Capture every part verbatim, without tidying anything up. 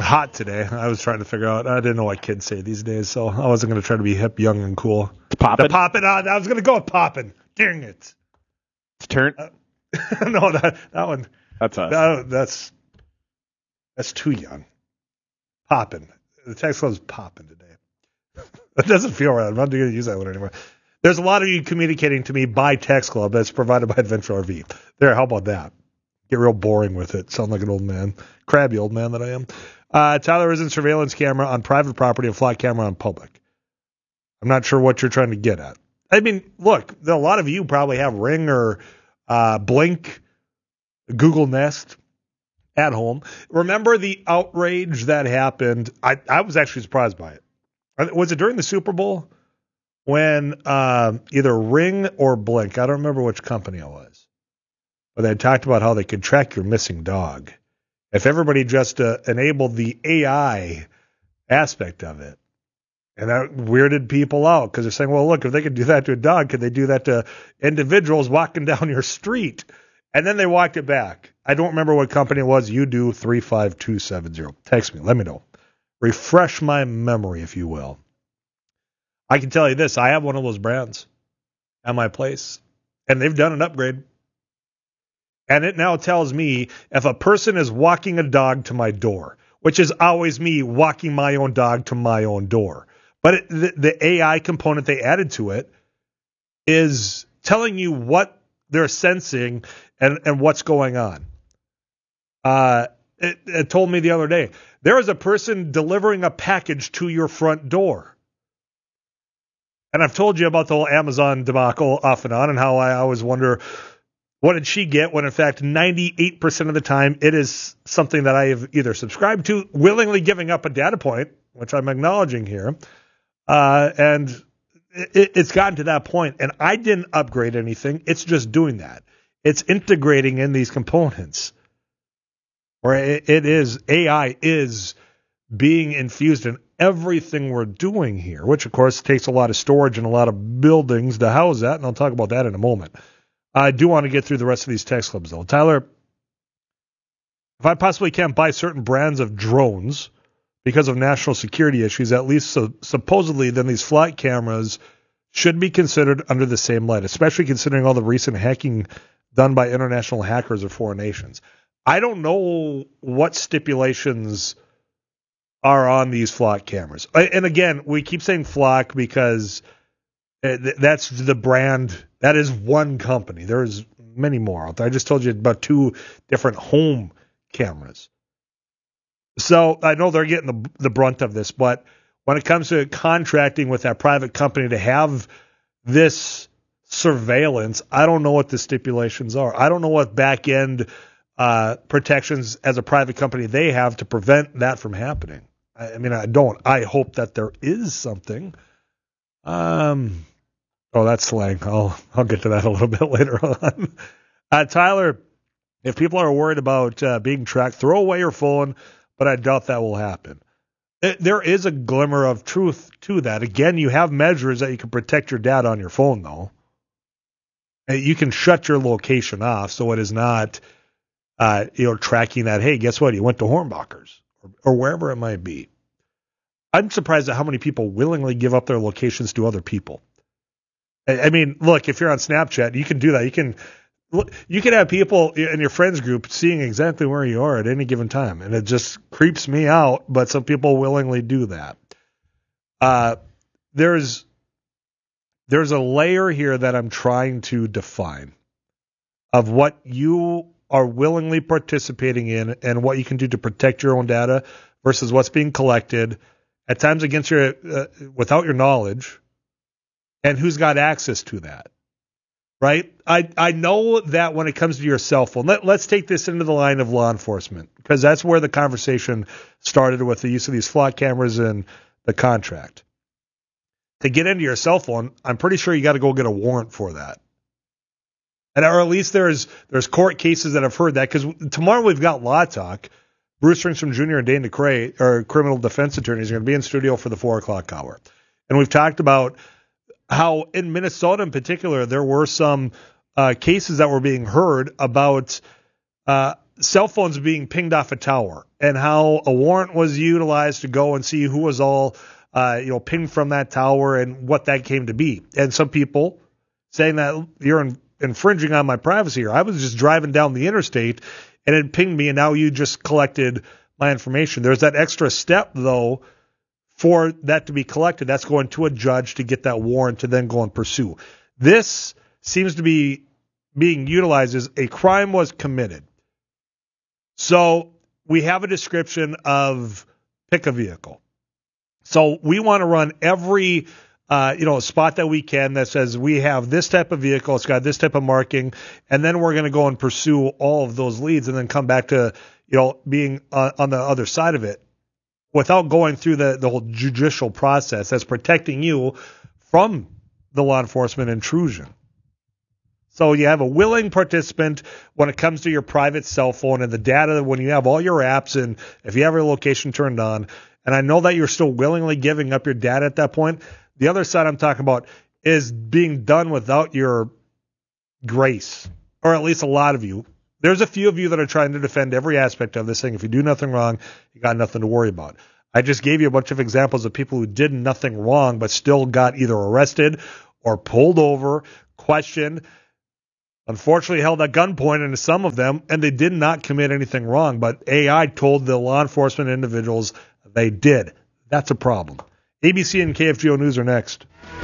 hot today. I was trying to figure out. I didn't know what kids say these days, so I wasn't going to try to be hip, young, and cool. Poppin'? The poppin'. Uh, I was going to go with poppin'. Dang it. It's turn. Uh, no, that that one. That's us. That, that's that's too young. Poppin'. The text club's poppin' today. That doesn't feel right. I'm not going to use that one anymore. There's a lot of you communicating to me by text club that's provided by Adventure R V. There, how about that? Get real boring with it. Sound like an old man. Crabby old man that I am. Uh, Tyler is in surveillance camera on private property and flat camera on public. I'm not sure what you're trying to get at. I mean, look, a lot of you probably have Ring or uh, Blink, Google Nest at home. Remember the outrage that happened? I, I was actually surprised by it. Was it during the Super Bowl when uh, either Ring or Blink, I don't remember which company it was, but they talked about how they could track your missing dog. If everybody just uh, enabled the A I aspect of it, and that weirded people out because they're saying, well, look, if they could do that to a dog, could they do that to individuals walking down your street? And then they walked it back. I don't remember what company it was. You do three five two seven zero. Text me. Let me know. Refresh my memory, if you will. I can tell you this. I have one of those brands at my place, and they've done an upgrade. And it now tells me if a person is walking a dog to my door, which is always me walking my own dog to my own door. But it, the, the A I component they added to it is telling you what they're sensing and, and what's going on. Uh, it, it told me the other day, there is a person delivering a package to your front door. And I've told you about the whole Amazon debacle off and on and how I always wonder, what did she get when, in fact, ninety-eight percent of the time it is something that I have either subscribed to, willingly giving up a data point, which I'm acknowledging here, uh, and it, it's gotten to that point, and I didn't upgrade anything. It's just doing that. It's integrating in these components. Or it, it is, A I is being infused in everything we're doing here, which, of course, takes a lot of storage and a lot of buildings to house that, and I'll talk about that in a moment. I do want to get through the rest of these text clubs, though. Tyler, if I possibly can't buy certain brands of drones because of national security issues, at least so, supposedly, then these flight cameras should be considered under the same light, especially considering all the recent hacking done by international hackers of foreign nations. I don't know what stipulations are on these flock cameras. And again, we keep saying flock because that's the brand. That is one company. There's many more out there. I just told you about two different home cameras. So I know they're getting the, the brunt of this, but when it comes to contracting with that private company to have this surveillance, I don't know what the stipulations are. I don't know what back end uh, protections as a private company they have to prevent that from happening. I, I mean, I don't. I hope that there is something. Um. Oh, that's slang. I'll I'll get to that a little bit later on. Uh, Tyler, if people are worried about uh, being tracked, throw away your phone, but I doubt that will happen. It, there is a glimmer of truth to that. Again, you have measures that you can protect your data on your phone, though. You can shut your location off so it is not uh, you know, tracking that, hey, guess what? You went to Hornbachers or, or wherever it might be. I'm surprised at how many people willingly give up their locations to other people. I mean, look, if you're on Snapchat, you can do that. You can you can have people in your friends group seeing exactly where you are at any given time, and it just creeps me out, but some people willingly do that. Uh, there's there's a layer here that I'm trying to define of what you are willingly participating in and what you can do to protect your own data versus what's being collected, at times against your uh, without your knowledge. And who's got access to that, right? I, I know that when it comes to your cell phone, let, let's take this into the line of law enforcement, because that's where the conversation started with the use of these flock cameras and the contract. To get into your cell phone, I'm pretty sure you got to go get a warrant for that. And or at least there's there's court cases that have heard that, because tomorrow we've got Law Talk. Bruce Ringstrom Junior and Dane DeCray, our criminal defense attorneys, are going to be in studio for the four o'clock hour. And we've talked about how in Minnesota in particular, there were some uh, cases that were being heard about uh, cell phones being pinged off a tower and how a warrant was utilized to go and see who was all, uh, you know, pinged from that tower and what that came to be. And some people saying that you're in, infringing on my privacy here. I was just driving down the interstate and it pinged me and now you just collected my information. There's that extra step, though, for that to be collected. That's going to a judge to get that warrant to then go and pursue. This seems to be being utilized as a crime was committed. So we have a description of pick a vehicle. So we want to run every uh, you know spot that we can that says we have this type of vehicle, it's got this type of marking, and then we're going to go and pursue all of those leads and then come back to you know being uh, on the other side of it without going through the, the whole judicial process that's protecting you from the law enforcement intrusion. So you have a willing participant when it comes to your private cell phone and the data, when you have all your apps and if you have your location turned on. And I know that you're still willingly giving up your data at that point. The other side I'm talking about is being done without your grace, or at least a lot of you. There's a few of you that are trying to defend every aspect of this thing. If you do nothing wrong, you got nothing to worry about. I just gave you a bunch of examples of people who did nothing wrong but still got either arrested or pulled over, questioned, unfortunately held at gunpoint into some of them, and they did not commit anything wrong. But A I told the law enforcement individuals they did. That's a problem. A B C and K F G O News are next.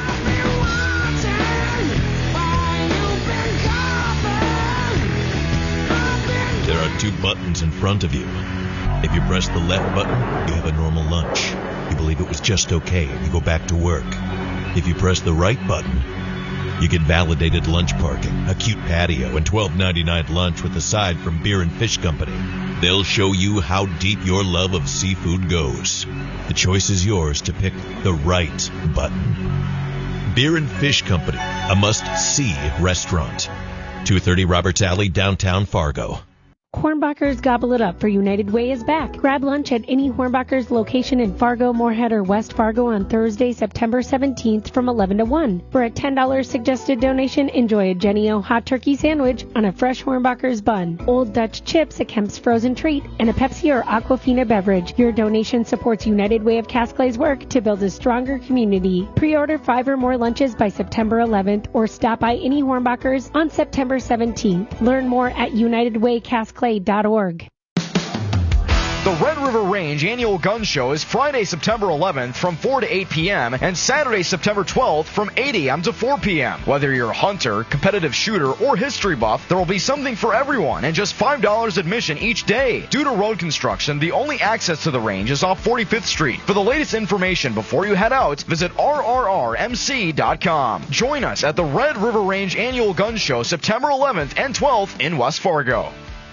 There are two buttons in front of you. If you press the left button, you have a normal lunch. You believe it was just okay and you go back to work. If you press the right button, you get validated lunch parking, a cute patio, and twelve ninety-nine lunch with a side from Beer and Fish Company. They'll show you how deep your love of seafood goes. The choice is yours to pick the right button. Beer and Fish Company, a must-see restaurant. two thirty Roberts Alley, downtown Fargo. Hornbachers Gobble It Up for United Way is back. Grab lunch at any Hornbachers location in Fargo, Moorhead, or West Fargo on Thursday, September seventeenth from eleven to one. For a ten dollars suggested donation, enjoy a Jenny O hot turkey sandwich on a fresh Hornbachers bun, Old Dutch chips, a Kemp's frozen treat, and a Pepsi or Aquafina beverage. Your donation supports United Way of Casclay's work to build a stronger community. Pre-order five or more lunches by September eleventh or stop by any Hornbachers on September seventeenth. Learn more at united way casclay dot org. The Red River Range Annual Gun Show is Friday, September eleventh from four to eight p.m. and Saturday, September twelfth from eight a.m. to four p.m. Whether you're a hunter, competitive shooter, or history buff, there will be something for everyone and just five dollars admission each day. Due to road construction, the only access to the range is off forty-fifth Street. For the latest information before you head out, visit R R R M C dot com. Join us at the Red River Range Annual Gun Show September eleventh and twelfth in West Fargo.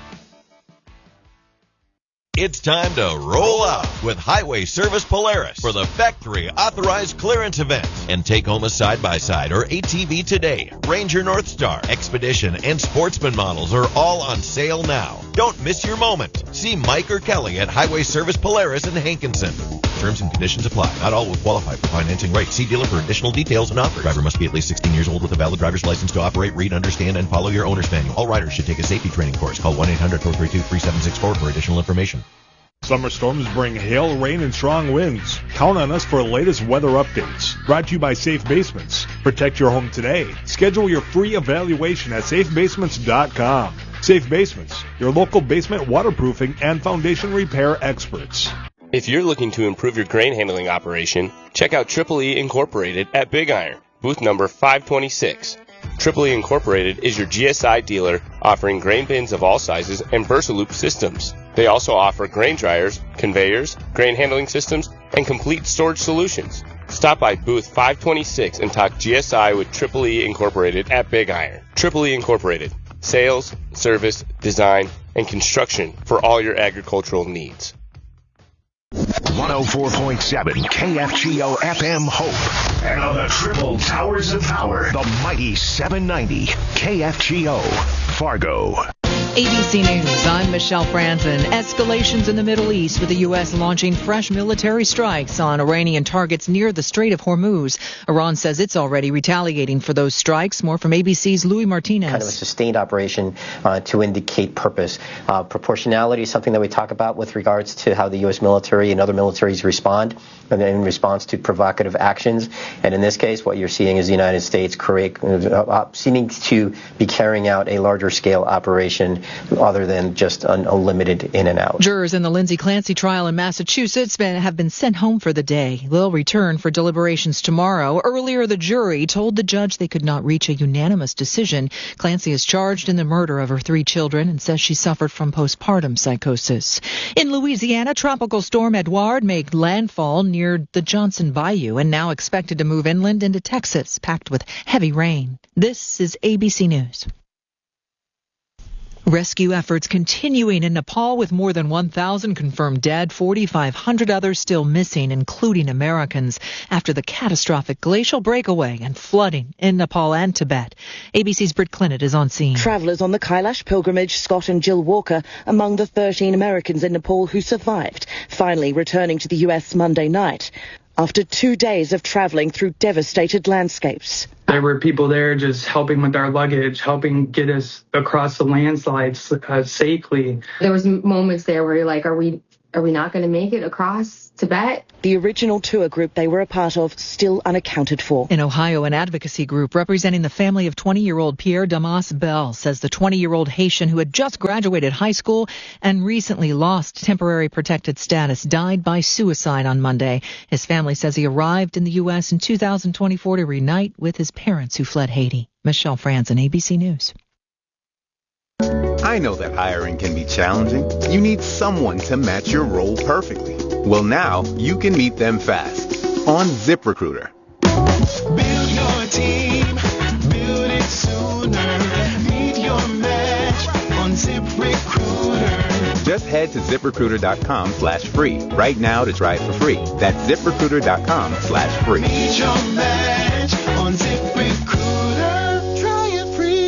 It's time to roll out with Highway Service Polaris for the Factory Authorized Clearance event and take home a side-by-side or A T V today. Ranger Northstar, Expedition, and Sportsman models are all on sale now. Don't miss your moment. See Mike or Kelly at Highway Service Polaris in Hankinson. Terms and conditions apply. Not all will qualify for financing rates. See dealer for additional details and offers. Driver must be at least sixteen years old with a valid driver's license to operate, read, understand, and follow your owner's manual. All riders should take a safety training course. Call one eight hundred four three two three seven six four for additional information. Summer storms bring hail, rain, and strong winds. Count on us for the latest weather updates. Brought to you by Safe Basements. Protect your home today. Schedule your free evaluation at safe basements dot com. Safe Basements, your local basement waterproofing and foundation repair experts. If you're looking to improve your grain handling operation, check out Triple E Incorporated at Big Iron, booth number five twenty-six. Triple E Incorporated is your G S I dealer offering grain bins of all sizes and Versaloop systems. They also offer grain dryers, conveyors, grain handling systems, and complete storage solutions. Stop by booth five twenty-six and talk G S I with Triple E Incorporated at Big Iron. Triple E Incorporated. Sales, service, design, and construction for all your agricultural needs. one oh four point seven K F G O F M Hope. And on the triple towers of power, the mighty seven ninety K F G O Fargo. A B C News, I'm Michelle Franzen. Escalations in the Middle East with the U S launching fresh military strikes on Iranian targets near the Strait of Hormuz. Iran says it's already retaliating for those strikes. More from A B C's Louis Martinez. Kind of a sustained operation uh, to indicate purpose. Uh, proportionality is something that we talk about with regards to how the U S military and other militaries respond in response to provocative actions. And in this case, what you're seeing is the United States create, uh, seeming to be carrying out a larger scale operation other than just an unlimited in and out. Jurors in the Lindsay Clancy trial in Massachusetts been, have been sent home for the day. They'll return for deliberations tomorrow. Earlier, the jury told the judge they could not reach a unanimous decision. Clancy is charged in the murder of her three children and says she suffered from postpartum psychosis. In Louisiana, Tropical Storm Edouard made landfall near the Johnson Bayou and now expected to move inland into Texas, packed with heavy rain. This is A B C News. Rescue efforts continuing in Nepal with more than one thousand confirmed dead, forty-five hundred others still missing, including Americans, after the catastrophic glacial breakaway and flooding in Nepal and Tibet. A B C's Britt Clinnett is on scene. Travellers on the Kailash pilgrimage, Scott and Jill Walker, among the thirteen Americans in Nepal who survived, finally returning to the U S Monday night, after two days of travelling through devastated landscapes. There were people there just helping with our luggage, helping get us across the landslides uh, safely. There was moments there where you're like, are we are we not going to make it across Tibet? The original tour group they were a part of still unaccounted for. In Ohio, an advocacy group representing the family of twenty-year-old Pierre Damas Bell says the twenty-year-old Haitian who had just graduated high school and recently lost temporary protected status died by suicide on Monday. His family says he arrived in the U S in two thousand twenty-four to reunite with his parents who fled Haiti. Michelle Franzen, A B C News. I know that hiring can be challenging. You need someone to match your role perfectly. Well, now you can meet them fast on ZipRecruiter. Build your team, build it sooner. Meet your match on ZipRecruiter. Just head to ZipRecruiter.com slash free right now to try it for free. That's ZipRecruiter.com slash free. Meet your match on ZipRecruiter. Try it free.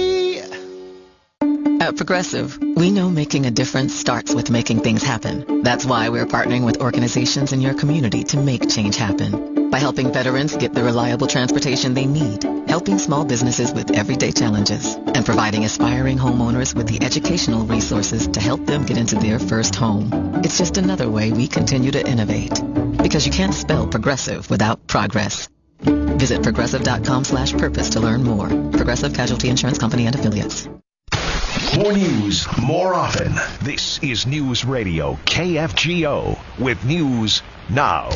At Progressive, we know making a difference starts with making things happen. That's why we're partnering with organizations in your community to make change happen. By helping veterans get the reliable transportation they need, helping small businesses with everyday challenges, and providing aspiring homeowners with the educational resources to help them get into their first home. It's just another way we continue to innovate. Because you can't spell progressive without progress. Visit progressive.com slash purpose to learn more. Progressive Casualty Insurance Company and Affiliates. More news, more often. This is News Radio K F G O with News Now.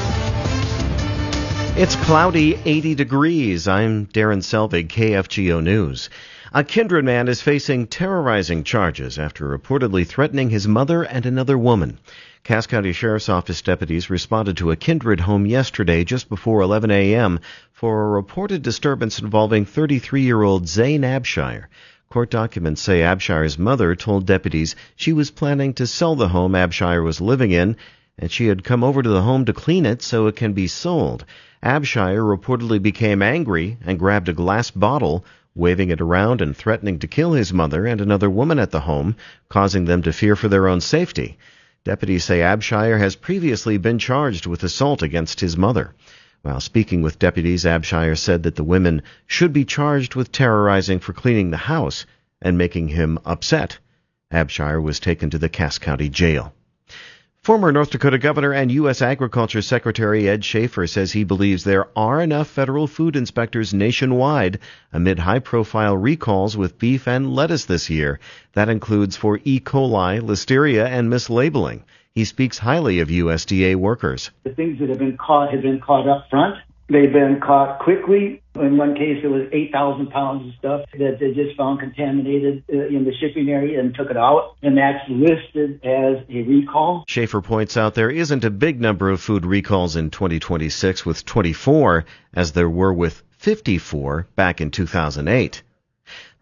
It's cloudy, eighty degrees. I'm Darren Selvig, K F G O News. A Kindred man is facing terrorizing charges after reportedly threatening his mother and another woman. Cass County Sheriff's Office deputies responded to a Kindred home yesterday just before eleven a.m. for a reported disturbance involving thirty-three-year-old Zane Abshire. Court documents say Abshire's mother told deputies she was planning to sell the home Abshire was living in, and she had come over to the home to clean it so it can be sold. Abshire reportedly became angry and grabbed a glass bottle, waving it around and threatening to kill his mother and another woman at the home, causing them to fear for their own safety. Deputies say Abshire has previously been charged with assault against his mother. While speaking with deputies, Abshire said that the women should be charged with terrorizing for cleaning the house and making him upset. Abshire was taken to the Cass County Jail. Former North Dakota Governor and U S Agriculture Secretary Ed Schaefer says he believes there are enough federal food inspectors nationwide amid high-profile recalls with beef and lettuce this year. That includes for E. coli, listeria, and mislabeling. He speaks highly of U S D A workers. The things that have been caught have been caught up front. They've been caught quickly. In one case, it was eight thousand pounds of stuff that they just found contaminated in the shipping area and took it out, and that's listed as a recall. Schaefer points out there isn't a big number of food recalls in twenty twenty-six with twenty-four, as there were with fifty-four back in two thousand eight.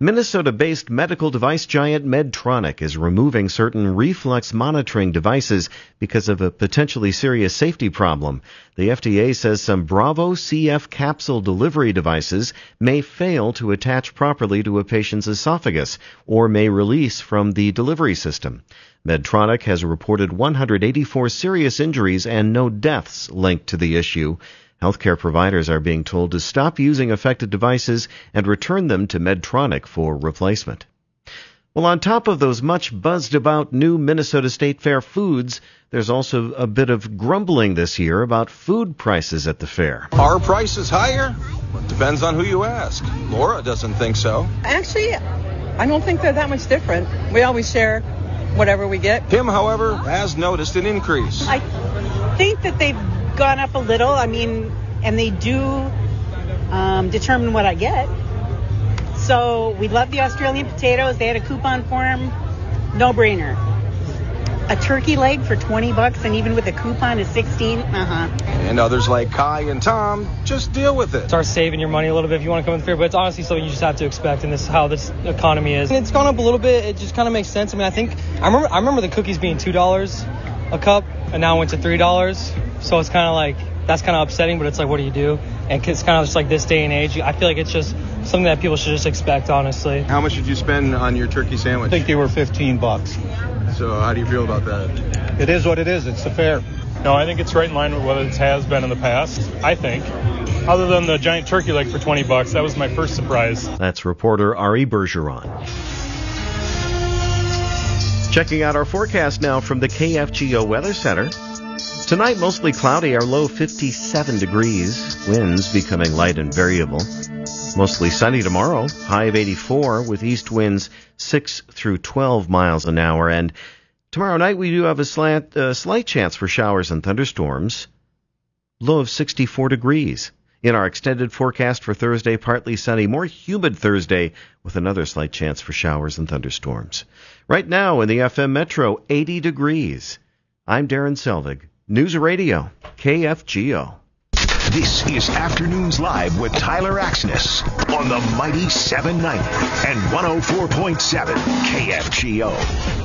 Minnesota-based medical device giant Medtronic is removing certain reflex monitoring devices because of a potentially serious safety problem. The F D A says some Bravo C F capsule delivery devices may fail to attach properly to a patient's esophagus or may release from the delivery system. Medtronic has reported one hundred eighty-four serious injuries and no deaths linked to the issue. Healthcare providers are being told to stop using affected devices and return them to Medtronic for replacement. Well, on top of those much buzzed about new Minnesota State Fair foods, there's also a bit of grumbling this year about food prices at the fair. Are prices higher? Well, it depends on who you ask. Laura doesn't think so. Actually, I don't think they're that much different. We always share whatever we get. Tim, however, has noticed an increase. I think that they've gone up a little. I mean, and they do um, determine what I get. So we love the Australian potatoes. They had a coupon for them. No brainer. A turkey leg for twenty bucks, and even with a coupon is sixteen. Uh-huh. And others like Kai and Tom just deal with it. Start saving your money a little bit if you want to come to the fair, but it's honestly something you just have to expect, and this is how this economy is. And it's gone up a little bit. It just kind of makes sense. I mean, I think I remember I remember the cookies being two dollars a cup, and now it went to three dollars. So it's kind of like, that's kind of upsetting, but it's like, what do you do? And it's kind of just like this day and age. I feel like it's just something that people should just expect, honestly. How much did you spend on your turkey sandwich? I think they were fifteen bucks. So how do you feel about that? It is what it is. It's the fair. No, I think it's right in line with what it has been in the past, I think. Other than the giant turkey leg for twenty bucks, that was my first surprise. That's reporter Ari Bergeron. Checking out our forecast now from the K F G O Weather Center. Tonight, mostly cloudy, our low fifty-seven degrees, winds becoming light and variable. Mostly sunny tomorrow, high of eighty-four, with east winds six through twelve miles an hour. And tomorrow night, we do have a slight, uh, slight chance for showers and thunderstorms, low of sixty-four degrees. In our extended forecast for Thursday, partly sunny, more humid Thursday, with another slight chance for showers and thunderstorms. Right now, in the F M Metro, eighty degrees. I'm Darren Selvig. News Radio, K F G O. This is Afternoons Live with Tyler Axness on the mighty seven ninety and one oh four point seven K F G O.